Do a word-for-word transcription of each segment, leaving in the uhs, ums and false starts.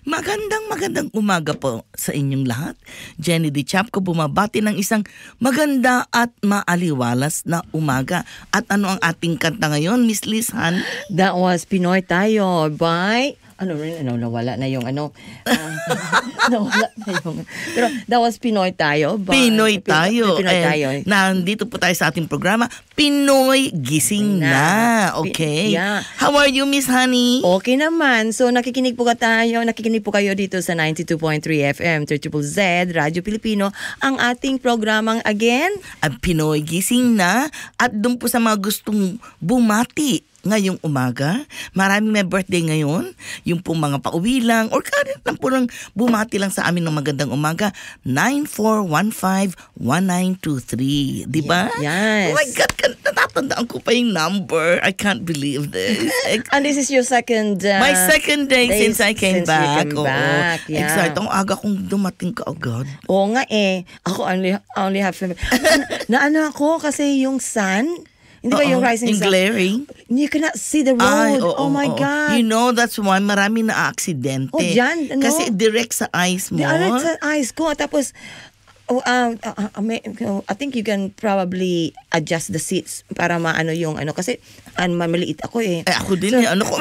Magandang magandang umaga po sa inyong lahat. Jenny D. Chapco bumabati ng isang maganda at maaliwalas na umaga. At ano ang ating kanta ngayon, Miss Liz Han? That was Pinoy Tayo by... Ano rin, ano, nawala na yung ano. Uh, nawala na yung... Pero that was Pinoy Tayo by... Pinoy Tayo. Pinoy Tayo. Eh, nandito po tayo sa ating programa, Pinoy Gising na. na. Okay. Yeah. How are you, Miss Honey? Okay naman. So nakikinig po ka tayo, nakikinig po kayo dito sa ninety-two point three F M, Triple Z, Radyo Pilipino, ang ating programang again, At Pinoy Gising na. At doon po sa mga gustong bumati ngayong umaga, maraming may birthday ngayon, yung pong mga pauwi lang, or kahit lang po lang bumati lang sa amin ng magandang umaga, nine four one five one nine two three. Diba? Yes. Oh my God, natatandaan ko pa yung number. I can't believe this. And this is your second... Uh, My second day day since I came since back. you came back. Oo. Yeah. Excited. Ang aga kong dumating ka agad. Oo nga eh. Ako only, only have... na ano ako kasi yung sun... Hindi ba yung rising yung sun? glaring? You cannot see the road. Ay, oh, oo, my oo. God. You know, that's why marami na aksidente. Oh, dyan, ano? Kasi direct sa eyes mo. Direct sa eyes ko. Tapos, oh, uh, uh, uh, may, I think you can probably adjust the seats para maano yung ano. Kasi, an mamaliit ako eh. Eh, ako din so, eh. Ano ko?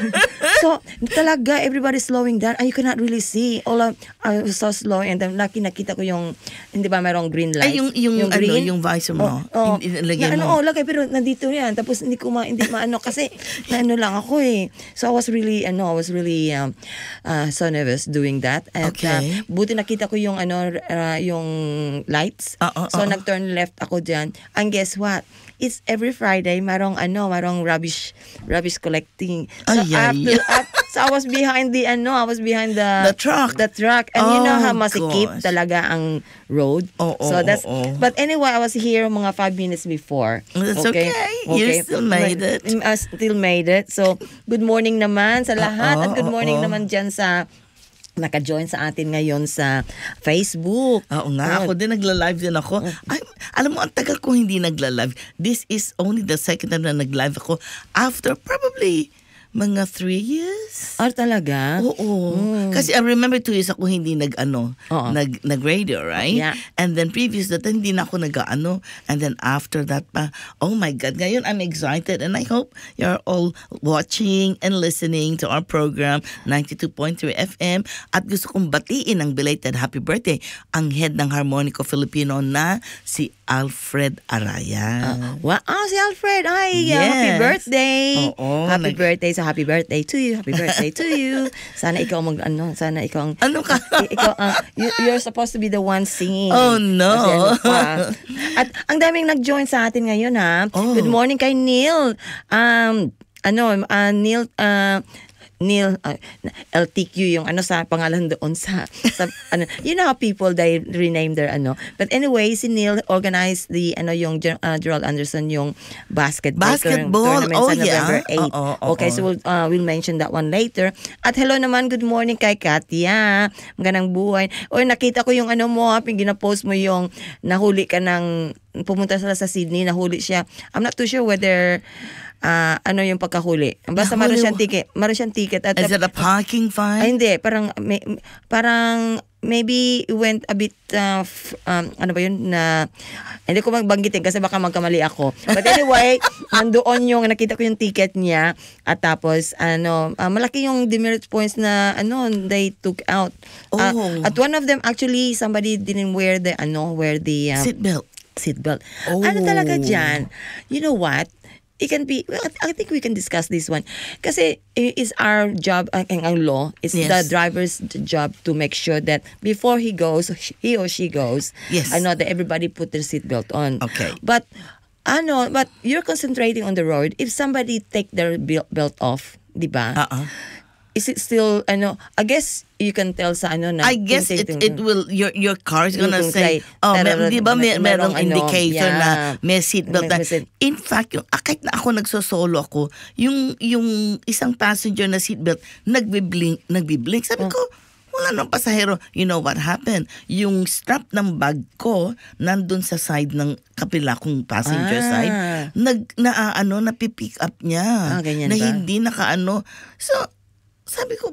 So, talaga, everybody's slowing down and you cannot really see. All of, I was so slow and then lucky nakita ko yung, hindi ba mayroong green light? Ay, yung, yung, yung green? Ano, yung visor mo. Oh, oh. In, in, lagay na, mo. ano, oh, lagay, pero nandito yan. Tapos hindi ko ma, hindi maano kasi na ano lang ako eh. So, I was really, ano, I was really um, uh, so nervous doing that. At, Okay. Uh, buti nakita ko yung, ano, uh, yung lights. Uh, uh, so, uh, nag-turn left ako dyan. And guess what? It's every Friday, marong ano, marong rubbish, rubbish collecting. So, Ay, ay, after, up, so I was behind the, ano, I was behind the, The truck. The truck. And Oh, you know how masikip gosh. talaga ang road. Oh, oh, so that's, oh, oh. but anyway, I was here mga five minutes before. That's okay. You still made it. I still made it. So, good morning naman sa lahat. Oo, At good morning oo. naman dyan sa naka-join sa atin ngayon sa Facebook. Oo nga, ako din nagla-live din ako. Ay, alam mo, ang tagal ko hindi nagla-live. This is only the second time na nag-live ako after probably mga three years. Ah, talaga? Oo. Mm. Kasi I remember two years ako hindi nag-ano, Oo. nag, nag-radio, right? Yeah. And then previous that hindi na ako nag-ano. And then after that pa, oh my God, ngayon I'm excited and I hope you're all watching and listening to our program, ninety-two point three F M. At gusto kong batiin ng belated happy birthday ang head ng Harmonico Filipino na si Alfred Araya. Uh, wow, oh, si Alfred. Ay, Yes. happy birthday. Oo, happy nag- birthday. So, happy birthday to you. Happy birthday to you. Sana ikaw mag, ano, sana ikaw ang, Ano ka? ikaw, ang, you, you're supposed to be the one singing. Oh, no. Kasi ano pa. At ang daming nag-join sa atin ngayon, ha. Oh. Good morning kay Neil. Um, ano, uh, Neil, uh, Neil, uh, L T Q yung ano sa pangalan doon sa, sa ano, you know how people they rename their ano. But anyway, si Neil organized the ano yung uh, Gerald Anderson yung basketball, Basketball? tournament Oh, sa November yeah. eighth. Oo, oo, Okay, oo. so we'll, uh, we'll mention that one later. At hello naman, good morning kay Katia. Magandang buhay. O nakita ko yung ano mo, ha, gina-post mo yung nahuli ka ng pumunta sila sa Sydney, nahuli siya. I'm not too sure whether Ah, ano yung pagkahuli. Basta Nahuli meron siyang mo- ticket. Meron siyang ticket. At, Is it a parking ay, fine? hindi. Parang, may, parang, maybe went a bit, uh, f- um, ano ba yun, na, hindi ko magbanggitin kasi baka magkamali ako. But anyway, nandoon yung, nakita ko yung ticket niya. At tapos, ano, uh, malaki yung demerit points na, ano, they took out. Uh, Oh. At one of them, actually, somebody didn't wear the, ano, wear the, um, Seatbelt. seatbelt. Oh. Ano talaga dyan? You know what? It can be, well, I think we can discuss this one. Kasi it's our job, ang, ang law, it's Yes. the driver's job to make sure that before he goes, he or she goes, Yes. I know that everybody put their seatbelt on. Okay. But, ano, but you're concentrating on the road. If somebody take their bel- belt off, di ba? Uh-uh. Is it still, ano, I guess you can tell sa ano na. I guess ting- it ting- it will your your car is gonna Yung say, say, oh, mer- tarara- di ba may, merong merong ano, indicator yeah. na may seatbelt na. May- may seat- In fact, yung ah, kahit na ako nagsosolo ako, yung yung isang passenger na seatbelt nagbi-blink, nagbi-blink. Sabi Oh. ko, wala nang pasahero. You know what happened? Yung strap ng bag ko nandun sa side ng kapila kong passenger Ah. side, nag na ah, ano, napipick up niya. Ah, ganyan na ba? hindi nakaano. So, sabi ko,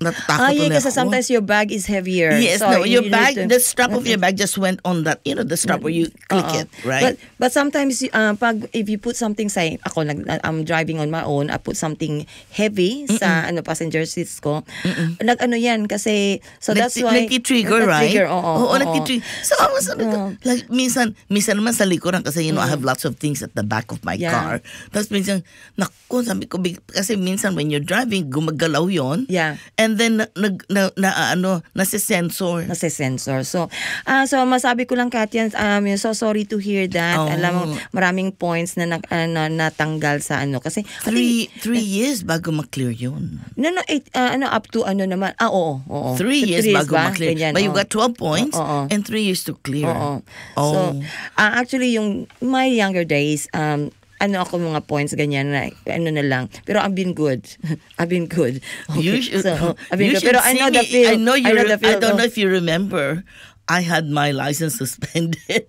natatakot Ah, yeah, ulit kasi ako. sometimes your bag is heavier. Yes, so no, you your need bag, to- the strap of your bag just went on that, you know, the strap where you click Oo. it, right? But but sometimes uh, pag if you put something say ako nag I'm driving on my own, I put something heavy sa ano passenger seats ko. Nag-ano yan kasi so that's Nagti- why nagti-trigger, right? nagti-trigger, oo. Oo, oo. nagti-trigger. So, I was, Oo. like, minsan, minsan naman sa likuran kasi, you know, I have lots of things at the back of my Yeah. car. Tapos minsan, naku, sabi ko, big- kasi minsan when you're driving, gumagalaw yon. Yeah. And then, na, nag- na, na, ano, nasi-sensor. Nasa sensor. So, ah so masabi ko lang, Katya, um, so sorry to hear that. Oh. Alam mo, maraming points na, na, na natanggal sa ano. Kasi, I think, Three, three years bago ma-clear yun. no, no, eight, ah, ano, up to ano naman. Ah, oo, oo. Three years bago ba? ma-clear. Ganyan, But you oo. got twelve points Oo. and three years to clear. Oo. Oh. So, ah, actually, yung my younger days, um, ano ako mga points ganyan na ano na lang. Pero I've been good. I've been good. You should, So, I've been you good. should Pero I see know the me. feel. I know you. I know the feel. I don't know Oh. if you remember. I had my license suspended.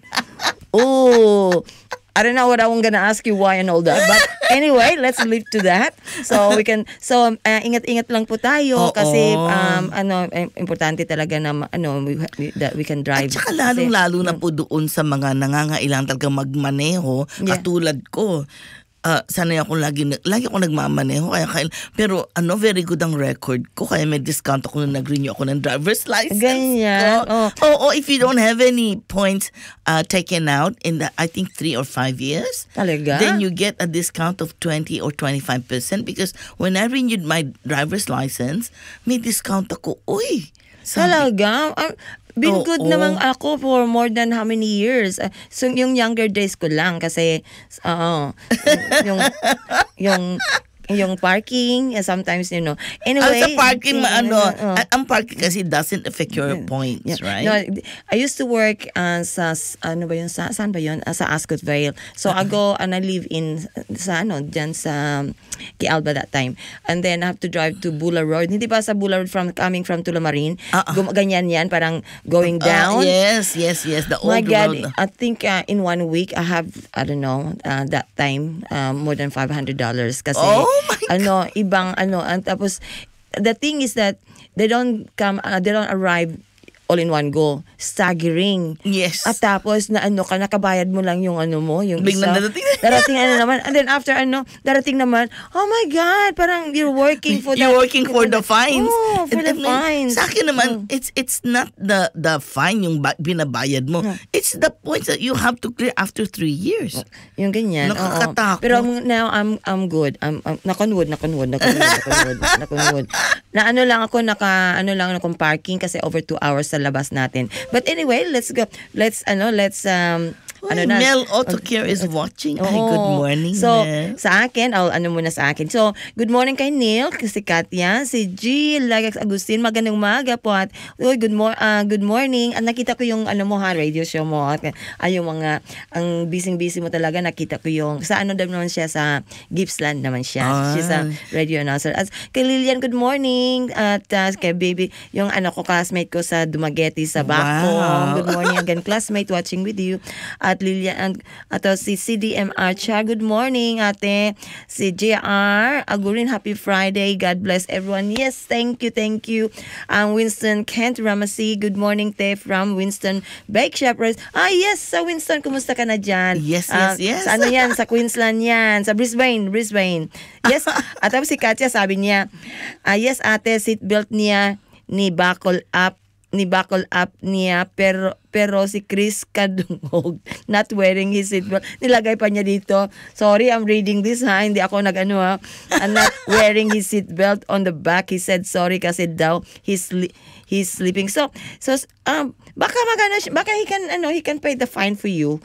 Oh, I don't know what I'm gonna ask you why and all that. But anyway, let's leave to that. So we can, so uh, ingat-ingat lang po tayo Oo. kasi um, ano, eh, importante talaga na ma- ano, we, we- that we can drive. At saka Kasi- lalong-lalo na po doon sa mga nangangailangan talagang magmaneho, Yeah. katulad ko. Uh, sanay ako lagi, na- lagi ako nagmamaneho. Kaya, kaya, pero ano, very good ang record ko. Kaya may discount ako nung nag-renew ako ng driver's license Ganyan, ko. oh. Oh, oh, if you don't have any points uh, taken out in the, I think, three or five years, Talaga? then you get a discount of twenty or twenty-five percent because when I renewed my driver's license, may discount ako. Uy! sabi- Talaga? Um, been Oo. good naman ako for more than how many years. Uh, so yung younger days ko lang kasi uh, yung yung yung parking uh, sometimes you know. Anyway, Ang sa parking, ma- ano, uh, ang- ang parking kasi doesn't affect your points, Yeah. right? No, I used to work uh, sa s- ano ba yun sa saan ba yun? Uh, sa Ascot Vale. So I go and I live in sa ano diyan sa Kialba that time. And then I have to drive to Bula Road. Hindi ba sa Bula Road from coming from Tullamarine? Ah, ah. Gum- ganyan yan parang going Uh, down. yes, yes, yes. The old My God, road. I think uh, in one week I have I don't know uh, that time uh, more than five hundred dollars kasi Oh my God. ano ibang ano and tapos the thing is that they don't come uh, they don't arrive all in one go, staggering. Yes. At tapos na ano ka nakabayad mo lang yung ano mo, yung Biglang isa. darating. Darating ano naman. And then after ano, darating naman, oh my God, parang you're working for You're the working for the fines. Oh, for And- the and then, fines. Sa akin naman, it's it's not the the fine yung ba- binabayad mo. It's the points that you have to clear after three years. Yung ganyan. oo. Nakakatakot. Pero now I'm I'm good. I'm, I'm nakonwood, nakonwood, nakonwood, nakonwood, nakonwood. Na ano lang ako naka ano lang akong parking kasi over two hours sa labas natin. But anyway, let's go. Let's ano, let's um ano Uy, na. Mel Autocare is watching. Ay, Oo. good morning, So, Mel. sa akin, I'll, ano muna sa akin. So, good morning kay Neil, si Katya, si G, Lagax Agustin, magandang umaga po. At, uy, good, mor- ah, good morning. At nakita ko yung, ano mo ha, radio show mo. At, ay, yung mga, ang busy-busy mo talaga, nakita ko yung, sa ano daw naman siya, sa Gippsland naman siya. Ah. She's a radio announcer. At kay Lilian, good morning. At uh, kay baby, yung ano ko, classmate ko sa Dumaguete, sa Bako. Wow. Good morning again, classmate, watching with you. At Lilian, at si C D M R Cha, good morning ate. Si J R Agurin, happy Friday. God bless everyone. Yes, thank you, thank you. Um, Winston Kent Ramasi, good morning te from Winston Bake Shop. Ah, yes, sa Winston, kumusta ka na dyan? Yes, Ah, yes, yes. Sa ano yan? Sa Queensland yan. Sa Brisbane, Brisbane. Yes, at tapos si Katya sabi niya, ah, yes ate, seatbelt niya ni buckle up ni buckle up niya pero pero si Chris Kadungog not wearing his seatbelt. Nilagay pa niya dito. Sorry, I'm reading this ha. Hindi ako nag-ano ha. I'm not wearing his seatbelt on the back. He said sorry kasi daw he's sli- he's sleeping. So, so um baka magano siya- baka he can ano, he can pay the fine for you.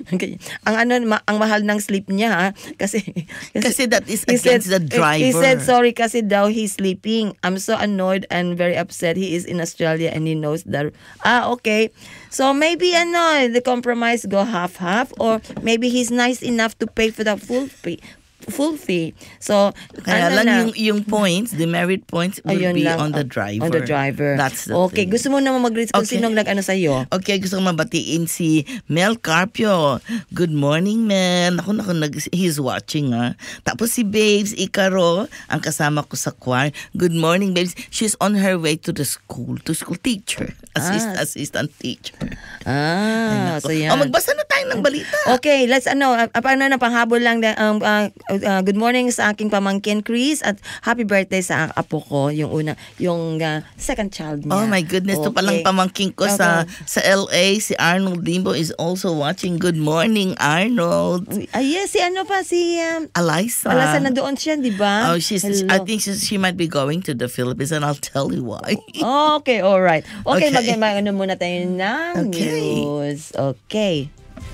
ang ano ma- ang mahal ng sleep niya ha kasi Kasi that is he against the driver. He said sorry kasi daw he's sleeping. I'm so annoyed and very upset. He is in Australia and he knows that. Ah, okay. So maybe ano, the compromise go half-half or maybe he's nice enough to pay for the full pay, full fee. So, Kaya ano lang na, yung, yung points, the merit points will ayun be lang, on the oh, driver. On the driver. That's the okay, thing. gusto mo naman mag-read kung Okay. sinong nag-ano sa'yo? Okay, gusto kong mabatiin si Mel Carpio. Good morning, Mel. Ako, naku, nag, he's watching, ha. Tapos si Babes Icaro, ang kasama ko sa choir. Good morning, Babes. She's on her way to the school, to school teacher. Assist, Ah. assistant teacher. Ah, so yan. O, magbasa na tayo ng balita. Okay, let's ano, uh, paano na panghabol lang na, um, uh, uh, good morning sa aking pamangkin Chris at happy birthday sa apo ko, yung una, yung uh, second child niya. Oh my goodness, to palang Okay. pamangking ko sa Okay. sa L A, si Arnold Limbo is also watching. Good morning, Arnold. Ay, yes, si ano pa, si um, Eliza. Alasa na doon siya, di ba? Oh, she's. Hello. I think she's, she might be going to the Philippines, and I'll tell you why. Okay, all right. Okay, Okay. mag mag- ano muna tayo ng Okay. news. Okay.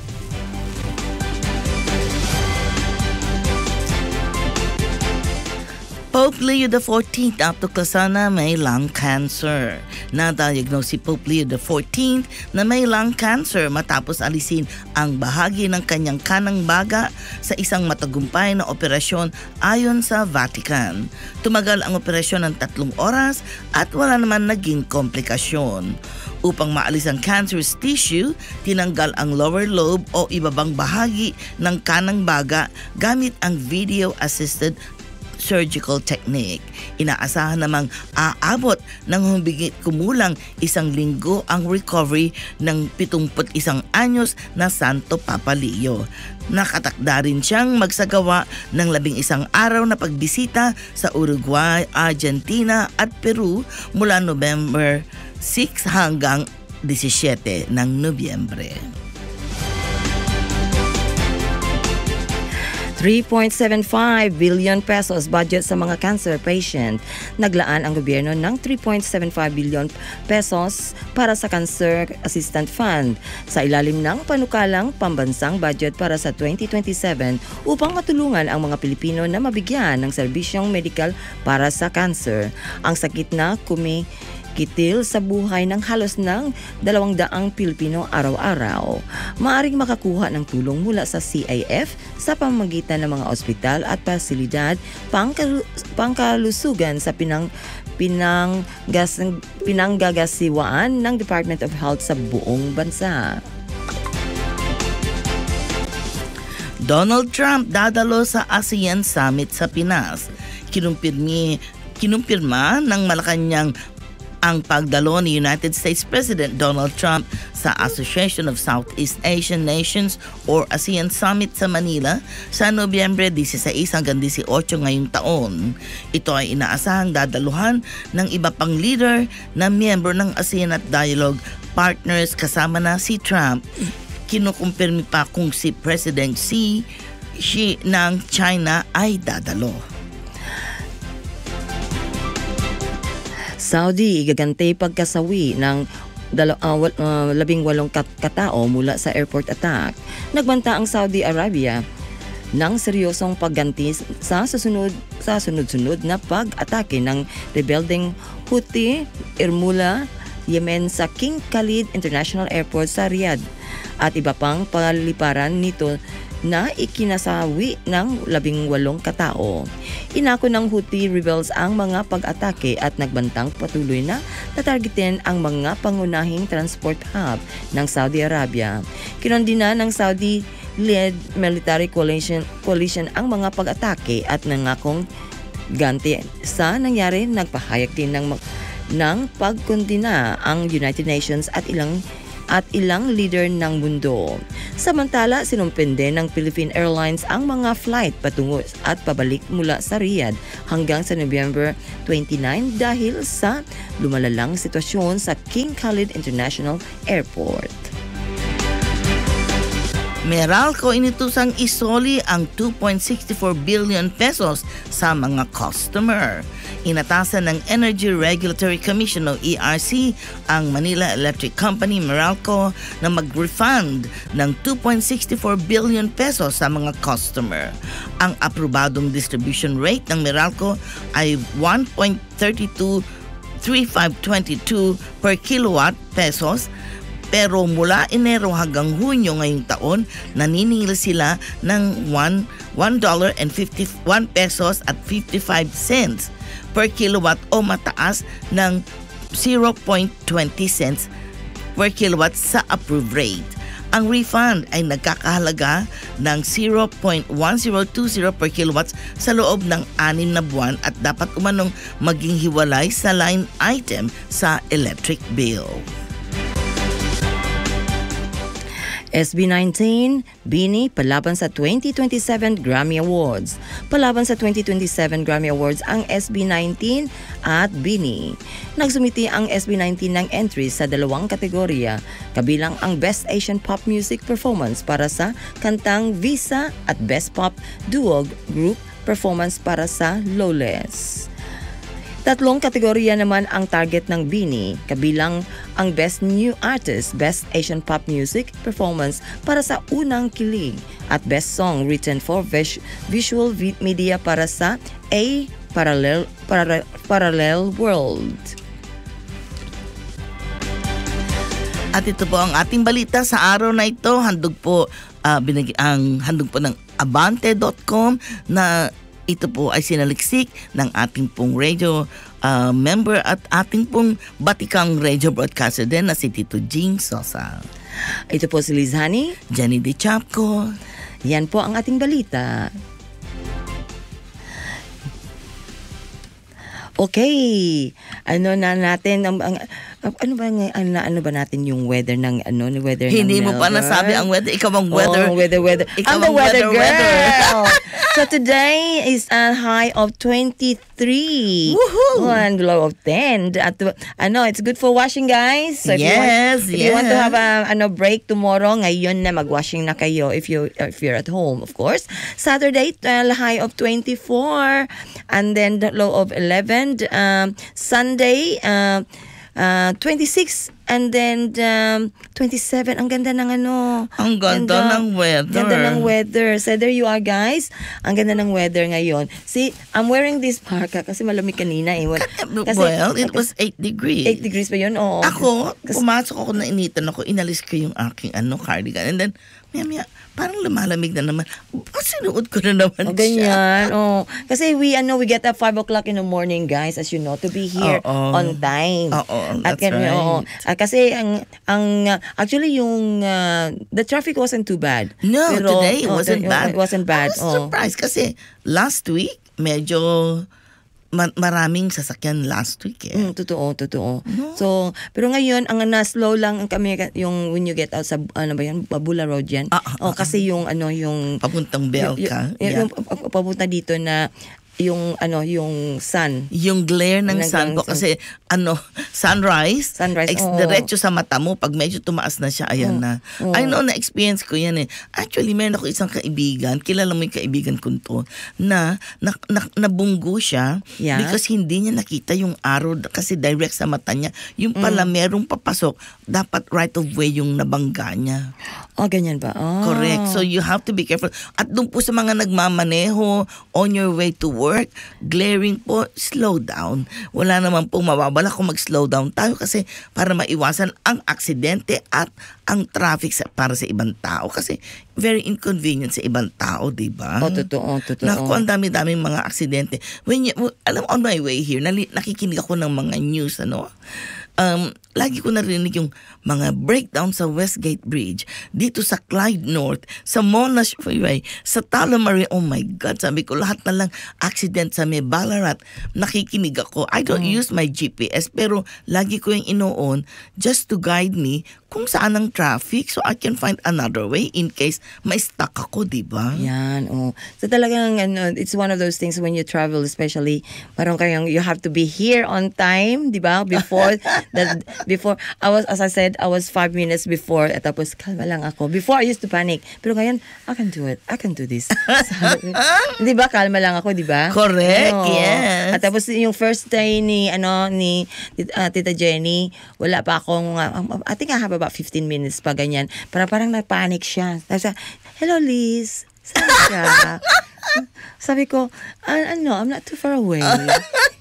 Pope Leo the fourteenth natuklasan na may lung cancer. Na-diagnose si Pope Leo the fourteenth na may lung cancer matapos alisin ang bahagi ng kanyang kanang baga sa isang matagumpay na operasyon ayon sa Vatican. Tumagal ang operasyon ng tatlong oras at wala naman naging komplikasyon. Upang maalis ang cancerous tissue, tinanggal ang lower lobe o ibabang bahagi ng kanang baga gamit ang video-assisted surgical technique. Inaasahan namang aabot ng humigit kumulang isang linggo ang recovery ng pitungput isang anyos na Santo Papa Leo. Nakatakda rin siyang magsagawa ng labing isang araw na pagbisita sa Uruguay, Argentina at Peru mula November six hanggang seventeen ng Nobyembre. three point seven five billion pesos budget sa mga cancer patient. Naglaan ang gobyerno ng three point seven five billion pesos para sa Cancer Assistance Fund sa ilalim ng panukalang pambansang budget para sa twenty twenty-seven upang matulungan ang mga Pilipino na mabigyan ng serbisyong medikal para sa cancer. Ang sakit na kumi kitil sa buhay ng halos ng dalawang daang Pilipino araw-araw. Maaring makakuha ng tulong mula sa C I F sa pamamagitan ng mga ospital at pasilidad pangkalu- pangkalusugan sa pinang pinanggas, pinanggagasiwaan ng Department of Health sa buong bansa. Donald Trump dadalo sa ASEAN Summit sa Pinas. Kinumpirmi, kinumpirma ng Malacanang ang pagdalo ni United States President Donald Trump sa Association of Southeast Asian Nations or ASEAN Summit sa Manila sa Nobyembre sixteen hanggang eighteen ngayong taon. Ito ay inaasahang dadaluhan ng iba pang leader na miyembro ng ASEAN at Dialogue Partners kasama na si Trump. Kinukumpirmi pa kung si President Xi, Xi ng China ay dadalo. Saudi igagante pagkasawi ng dalo, uh, wal, uh, labing walong kat- katao mula sa airport attack. Nagbanta ang Saudi Arabia ng seryosong pagganti sa susunod sa sunod-sunod na pag-atake ng rebelding Houthi Irmula Yemen sa King Khalid International Airport sa Riyadh at iba pang paliparan nito na ikinasawi ng labing walong katao. Inako ng Houthi rebels ang mga pag-atake at nagbantang patuloy na tatargetin ang mga pangunahing transport hub ng Saudi Arabia. Kinondina ng Saudi-led military coalition, coalition ang mga pag-atake at nangakong ganti sa nangyari. Nagpahayag din ng, ng pagkondina ang United Nations at ilang at ilang leader ng mundo. Samantala, sinumpende ng Philippine Airlines ang mga flight patungo at pabalik mula sa Riyadh hanggang sa November twenty-ninth dahil sa lumalalang sitwasyon sa King Khalid International Airport. Meralco initusang isoli ang two point six four billion pesos sa mga customer. Inatasan ng Energy Regulatory Commission o E R C ang Manila Electric Company Meralco na mag-refund ng two point six four billion pesos sa mga customer. Ang aprobadong distribution rate ng Meralco ay one point three two three five two two per kilowatt pesos Pero mula Enero hanggang Hunyo ngayong taon, naniningil sila ng one dollar and fifty-one pesos at fifty-five cents per kilowatt o mataas ng zero point two zero cents per kilowatt sa approved rate. Ang refund ay nagkakahalaga ng zero point one zero two zero per kilowatts sa loob ng anim na buwan at dapat umanong maging hiwalay sa line item sa electric bill. S B nineteen, Bini, palaban sa twenty twenty-seven Grammy Awards. Palaban sa twenty twenty-seven Grammy Awards ang S B nineteen at Bini. Nagsumiti ang S B nineteen ng entries sa dalawang kategorya, kabilang ang Best Asian Pop Music Performance para sa kantang Visa at Best Pop Duo Group Performance para sa Lawless. Tatlong kategorya naman ang target ng Bini, kabilang ang Best New Artist, Best Asian Pop Music Performance para sa Unang Kilig at Best Song Written for vis- Visual Media para sa A Parallel, Parallel, Parallel World. At ito po ang ating balita sa araw na ito. Handog po, uh, binag- ang handog po ng abante dot com na ito po ay sinaliksik ng ating pong radio uh, member at ating pong batikang radio broadcaster din na si Tito Jing Sosa. Ito po si Liz Honey, Jenny De Chapco. Yan po ang ating balita. Okay, ano na natin ang, ang ano ba ang, ano, ano ba natin yung weather ng ano ni weather Hindi ng mo pa nasabi ang weather, ikaw ang weather. Oh, weather weather. Ikaw I'm the ang weather, weather, girl. weather. So today is a high of twenty-three. Woohoo! And low of ten. At I know it's good for washing, guys. So if Yes, you want, if you want to yes. have a ano break tomorrow, ngayon na mag-washing na kayo if you if you're at home, of course. Saturday, uh, high of twenty-four and then the low of eleven. Um, Sunday, uh, uh, twenty-six and then um, twenty-seven. Ang ganda ng ano. Ang ganda ng weather. Ganda ng weather. So there you are, guys. Ang ganda ng weather ngayon. See, I'm wearing this parka kasi malamig kanina eh. Well, kasi, well, it was eight degrees. eight degrees pa yun? Oo. Ako, pumasok ako na initan ako, inalis ko yung aking ano, cardigan. And then, maya maya, parang lumalamig na naman. Oh, sinuot ko na naman Oh, siya. ganyan. Oh. Kasi we ano we get up five o'clock in the morning, guys, as you know, to be here Oo. on time. Oo, At that's gan- right. oo. At kasi ang ang uh, actually yung uh, the traffic wasn't too bad. No, Pero, today it oh, wasn't it- bad. It wasn't bad. I was Oh. surprised kasi last week, medyo ma- maraming sasakyan last week eh. Mm, totoo, totoo. So, pero ngayon, ang na-slow lang ang kami, yung when you get out sa, ano ba yan, Babula Road yan. Ah, ah, oh, kasi yung, ano, yung, Papuntang Belka. yung, Yeah. yung, yung papunta dito na, yung, ano, yung sun. Yung glare ng Ng- sun po ng- kasi ano, sunrise, Sunrise, ex- oo. diretso sa mata mo pag medyo tumaas na siya, ayan na. Oo. I know, na-experience ko yan eh. Actually, meron ako isang kaibigan, kilala mo yung kaibigan ko to, na, na, na nabunggo siya Yeah. because hindi niya nakita yung araw kasi direct sa mata niya. Yung pala merong papasok, dapat right of way yung nabangga niya. Oh, ganyan ba? Oh. Correct. So you have to be careful. At doon po sa mga nagmamaneho on your way to work, glaring po, slow down. Wala naman pong mawawala kung mag-slow down tayo kasi para maiwasan ang aksidente at ang traffic sa, para sa ibang tao kasi very inconvenient sa ibang tao, di ba? Oh, totoo, totoo. Naku, ang dami-daming mga aksidente. When you, alam, on my way here, nali, nakikinig ako ng mga news, ano? Um, lagi ko narinig yung mga breakdown sa Westgate Bridge, dito sa Clyde North, sa Monash Freeway, sa Tullamarine. Oh my God, sabi ko, lahat na lang accident sa may Ballarat. Nakikinig ako. I don't Mm. use my G P S, pero lagi ko yung inoon just to guide me kung saan ang traffic so I can find another way in case may stuck ako, di ba? Yan, oh. So talagang ano, it's one of those things when you travel, especially parang kayong you have to be here on time, di ba? Before that, before I was, as I said, I was five minutes before at tapos kalma lang ako. Before I used to panic, pero ngayon I can do it. I can do this. Sabi- di ba? Kalma lang ako, di ba? Correct, Oo. yes. At tapos yung first day ni ano ni uh, Tita Jenny, wala pa akong uh, I think I have about fifteen minutes pa ganyan. Para parang na-panic siya. Tapos, hello Liz. Sabi siya. Sabi ko, "Ah, ano, I'm not too far away.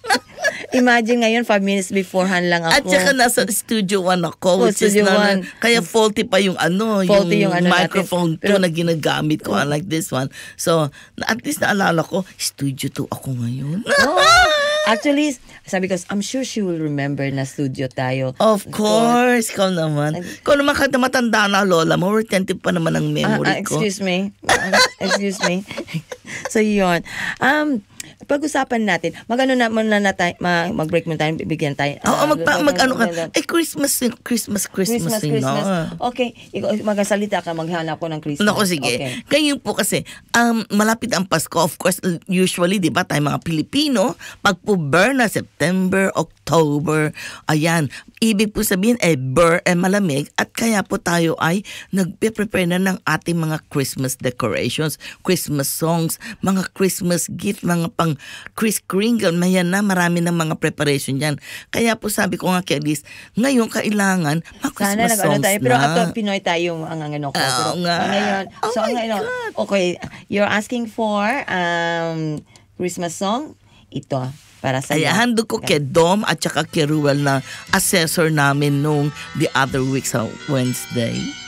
Imagine ngayon, five minutes beforehand lang ako. At saka nasa Studio One ako, Oh, which is Studio na, One. kaya faulty pa yung ano, Faulty yung ano natin. microphone Pero- two na ginagamit ko, unlike this one. So, na- at least naalala ko, Studio two ako ngayon. Oh, actually, sabi ko, I'm sure she will remember na studio tayo. Of course, ikaw naman. Ikaw naman kahit na matanda na lola mo, retentive pa naman ang Ah, memory ah, ko. excuse me. Ah, excuse me. So, yun. Um, pag-usapan natin, mag-ano na muna na tayo, ma- mag-break muna tayo, bibigyan tayo. Oo, ah, mag, mag, ano ka, mag- eh, Christmas, Christmas, Christmas, Christmas, you Christmas. know. Okay, ikaw, magsalita ka, maghanap ko ng Christmas. Naku, sige. Okay. Ngayon po kasi, um, malapit ang Pasko. Of course, usually, di ba, tayo mga Pilipino, pag po burr na September, October, ayan, ibig po sabihin, eh, burr, eh, malamig, at kaya po tayo ay nagpe-prepare na ng ating mga Christmas decorations, Christmas songs, mga Christmas gift, mga pang Kris Kringle, mayan na, marami ng mga preparation yan. Kaya po sabi ko nga kay Liz, ngayon kailangan mga Sana Christmas nag-ano songs tayo. Pero na. ato, Pinoy tayo ang ang ano ko. Oo Pero, nga. Ngayon, Oh so, my ngayon, God. okay, you're asking for um Christmas song? Ito, para sa Ay, handog ko kay Dom at saka kay Ruel na assessor namin nung the other week sa Wednesday.